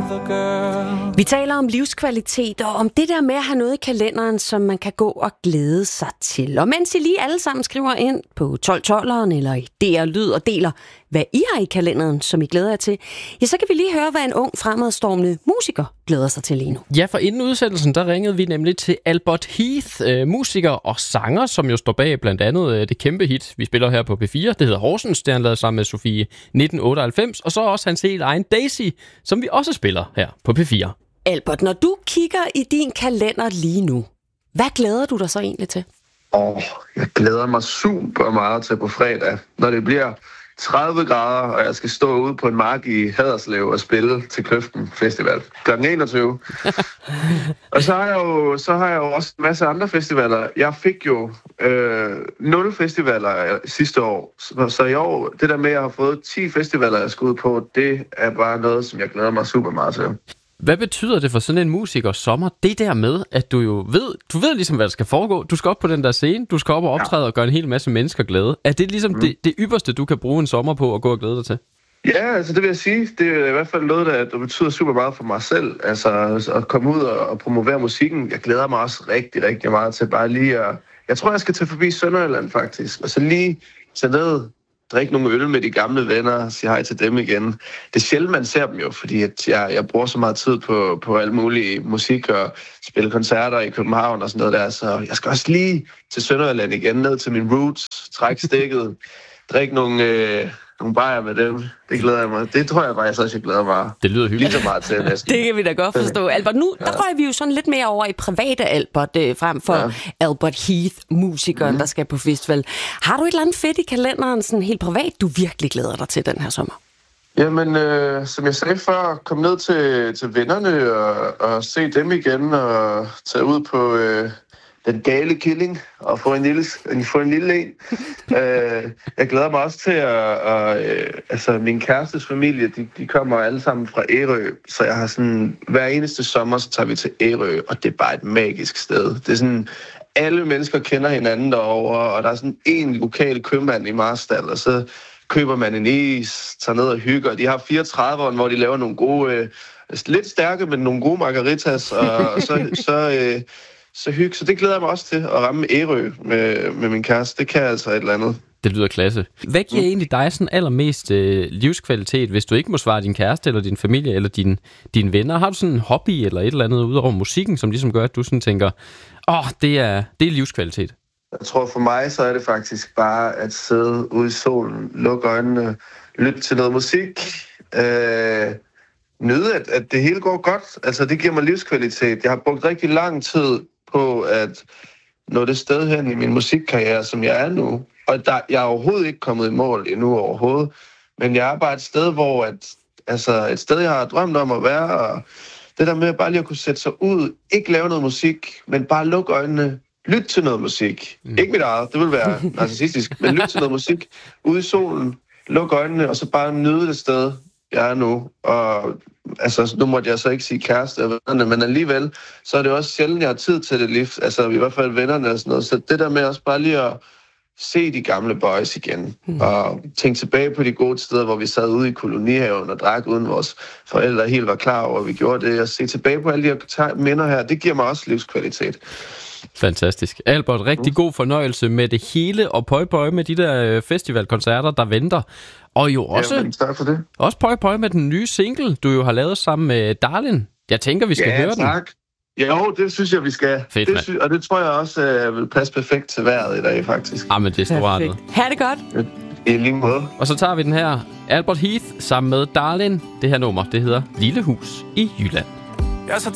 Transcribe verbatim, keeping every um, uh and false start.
other girl. Vi taler om livskvalitet og om det der med at have noget i kalenderen, som man kan gå og glæde sig til. Og mens I lige alle sammen skriver ind på tolv tolveren eller i D R Lyd og deler, hvad I har i kalenderen, som I glæder jer til, ja, så kan vi lige høre, hvad en ung fremadstormende musiker glæder sig til lige nu. Ja, for inden udsendelsen, der ringede vi nemlig til Albert Heath, øh, musiker og sanger, som jo står bag blandt andet øh, det kæmpe hit, vi spiller her på P fire. Det hedder Horsens, det han lavede sammen med Sofie nitten otteoghalvfems, og så også hans helt egen Daisy, som vi også spiller her på P fire. Albert, når du kigger i din kalender lige nu, hvad glæder du dig så egentlig til? Åh, oh, jeg glæder mig super meget til på fredag, når det bliver tredive grader, og jeg skal stå ude på en mark i Haderslev og spille til Kløften Festival klokken enogtyve. Og så har, jeg jo, så har jeg jo også en masse andre festivaler. Jeg fik jo øh, nul festivaler sidste år, så, så i år, det der med, at jeg har fået ti festivaler, jeg skal ud på, det er bare noget, som jeg glæder mig super meget til. Hvad betyder det for sådan en musiker sommer? Det der med, at du jo ved, du ved ligesom, hvad der skal foregå. Du skal op på den der scene, du skal op og optræde ja. og gøre en hel masse mennesker glade. Er det ligesom mm. det, det ypperste, du kan bruge en sommer på at gå og glæde dig til? Ja, altså det vil jeg sige. Det er i hvert fald noget, der, der betyder super meget for mig selv. Altså at komme ud og, og promovere musikken. Jeg glæder mig også rigtig, rigtig meget til bare lige at... Jeg tror, jeg skal tage forbi Sønderjylland faktisk, og så lige tage ned, drikke nogle øl med de gamle venner og sige hej til dem igen. Det er sjældent, man ser dem jo, fordi at jeg, jeg bruger så meget tid på, på alle mulige musik og spille koncerter i København og sådan noget der, så jeg skal også lige til Sønderjylland igen, ned til min roots, trække stikket, drikke nogle, øh, nogle bajer med dem. Det glæder jeg mig. Det tror jeg faktisk også, jeg glæder mig. Det lyder hyggeligt. Lige så meget til næsten. Det kan vi da godt forstå. Albert, nu der rører vi jo sådan lidt mere over i private Albert, øh, frem for ja. Albert Heath, musikeren, mm. der skal på festival. Har du et eller andet fedt i kalenderen, sådan helt privat, du virkelig glæder dig til den her sommer? Jamen, øh, som jeg sagde før, kom ned til, til vennerne og, og se dem igen og tage ud på... Øh, den gale killing, og få en lille, få en lille en. uh, jeg glæder mig også til at... at uh, altså, min kærestes familie, de, de kommer alle sammen fra Ærø, så jeg har sådan... Hver eneste sommer, så tager vi til Ærø, og det er bare et magisk sted. Det er sådan... Alle mennesker kender hinanden derovre, og der er sådan en lokal købmand i Marstal, og så køber man en is, tager ned og hygger. De har fireogtredive, hvor de laver nogle gode... Uh, lidt stærke, men nogle gode margaritas, og, og så... så uh, Så hygge, så det glæder jeg mig også til, at ramme Ærø med, med min kæreste. Det kan altså et eller andet. Det lyder klasse. Hvad giver mm. egentlig dig sådan allermest øh, livskvalitet, hvis du ikke må svare din kæreste, eller din familie, eller din, dine venner? Har du sådan en hobby, eller et eller andet udover musikken, som ligesom gør, at du sådan tænker, åh, oh, det er, det er livskvalitet? Jeg tror for mig, så er det faktisk bare at sidde ude i solen, lukke øjnene, lytte til noget musik, øh, nyde, at, at det hele går godt. Altså, det giver mig livskvalitet. Jeg har brugt rigtig lang tid på at nå det sted hen i min musikkarriere, som jeg er nu. Og der, jeg er overhovedet ikke kommet i mål endnu overhovedet. Men jeg er bare et sted, hvor at, altså et sted, jeg har drømt om at være. Og det der med bare lige at kunne sætte sig ud, ikke lave noget musik, men bare lukke øjnene, lytte til noget musik. Mm. Ikke mit eget, det vil være narcissistisk, men lytte til noget musik ude i solen, lukke øjnene, og så bare nyde det sted, jeg er nu. Og altså, nu måtte jeg så ikke sige kæreste af vennerne, men alligevel, så er det også sjældent, jeg har tid til det liv. Altså, i hvert fald vennerne og sådan noget. Så det der med også bare lige at se de gamle boys igen, mm. og tænke tilbage på de gode steder, hvor vi sad ude i kolonihaven og drak, uden vores forældre helt var klar over, at vi gjorde det. Og se tilbage på alle de her minder her, det giver mig også livskvalitet. Fantastisk. Albert, rigtig god fornøjelse med det hele, og pøj pøj med de der festivalkoncerter, der venter. Og jo også, ja, tak for det. Også pøj pøj med den nye single, du jo har lavet sammen med Darlin. Jeg tænker, vi skal ja, høre tak. den. Jo, det synes jeg, vi skal. Fedt, det sy- og det tror jeg også uh, vil passe perfekt til vejret i dag, faktisk. Ah, men det er storartet. Ha' det godt. I lige måde. Og så tager vi den her Albert Heath sammen med Darlin. Det her nummer, det hedder Lille Hus i Jylland. Jeg er så